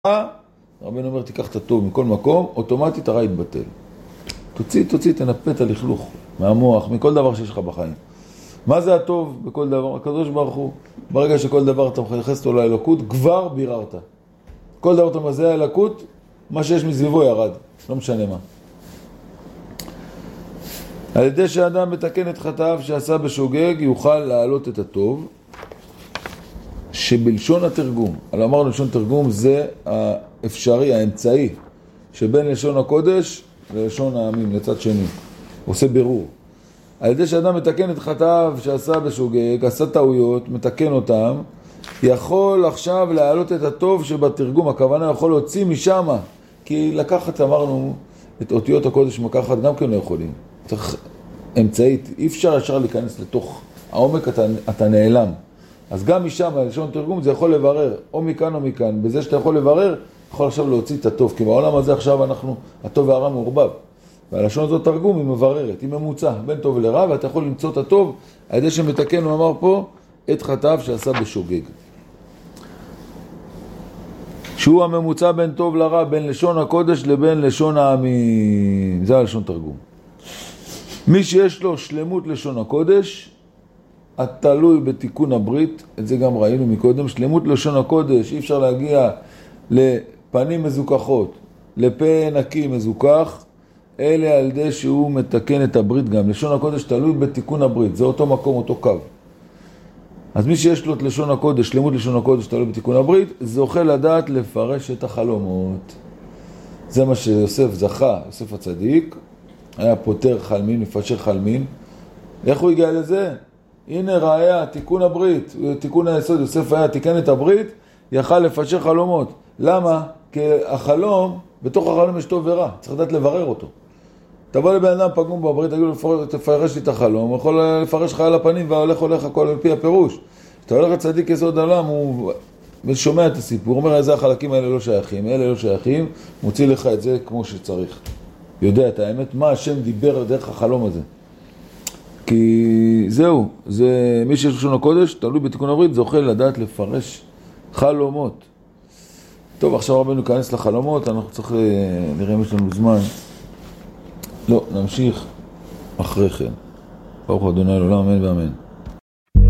רבנו אומר, תיקח את הטוב מכל מקום, אוטומטית הרע יתבטל. תוציא, תנפה את הלכלוך מהמוח, מכל דבר שיש לך בחיים. מה זה הטוב בכל דבר? הקדוש ברוך הוא, ברגע שכל דבר אתה מחייחס אותו לאלוקות, כבר ביררת. כל דבר אתה מזהה האלוקות, מה שיש מסביבו ירד, לא משנה מה. על ידי שהאדם מתקן את חטאיו שעשה בשוגג, יוכל להעלות את הטוב, שבלשון התרגום, על אמרנו לשון תרגום זה האפשרי, האמצעי, שבין לשון הקודש ללשון העמים, לצד שני. עושה בירור. על ידי שאדם מתקן את חטאיו שעשה בשוגג, עשה טעויות, מתקן אותם, יכול עכשיו להעלות את הטוב שבתרגום, הכוונה יכול להוציא משם, כי לקחת, אמרנו, את אותיות הקודש מקחת, גם כן לא יכולים. צריך אמצעית, אי אפשר ישר להיכנס לתוך העומק, אתה נעלם. אז גם משם, לשון תרגום, זה יכול לברר, או מכאן או מכאן. בזה שאתה יכול לברר, יכול עכשיו להוציא את הטוב, כי בעולם הזה עכשיו הטוב והרע מעורבב. והלשון הזאת תרגום היא מבררת, היא ממוצע, בין טוב לרע, ואתה יכול למצוא את הטוב, על ידי שמתקן, הוא אמר פה, את חטאיו שעשה בשוגג. שהוא הממוצע בין טוב לרע, בין לשון הקודש לבין לשון העמים. זה הלשון תרגום. מי שיש לו שלמות לשון הקודש, התלוי בתיקון הברית, את זה גם ראינו מקודם, שלמות לשון הקודש, אי אפשר להגיע לפנים מזוכחות, לפה נקי מזוכח, אלה על ידי שהוא מתקן את הברית גם. לשון הקודש תלוי בתיקון הברית, זה אותו מקום, אותו קו. אז מי שיש לו את לשון הקודש, שלמות לשון הקודש תלוי בתיקון הברית, זוכה לדעת לפרש את החלומות. זה מה שיוסף זכה, יוסף הצדיק, היה פותר חלמין, מפשר חלמין. איך הוא הגיע לזה? הנה ראיה, תיקון הברית, תיקון היסוד, יוסף היה תיקן את הברית, יכל לפשר חלומות. למה? כי החלום, בתוך החלום יש טוב ורע, צריך לדעת לברר אותו. תבוא לבן אדם פגום בברית, תגיד לו, תפרש לי את החלום, הוא יכול לפרש לך על הפנים והולך הכל על פי הפירוש. אתה הולך לצדיק יסוד עולם, הוא שומע את הסיפור, אומר, איזה החלקים האלה לא שייכים, אלה לא שייכים, מוציא לך את זה כמו שצריך. יודע את האמת, מה השם דיבר דרך החלום הזה. כי זהו, זה מי שיש לשון הקודש, תלוי בתיקון הברית, זוכה לדעת לפרש חלומות. טוב, עכשיו רבנו ניכנס לחלומות, אנחנו צריך נראה אם יש לנו זמן. לא, נמשיך אחרי כן. ברוך ה' לעולם, אמן ואמן.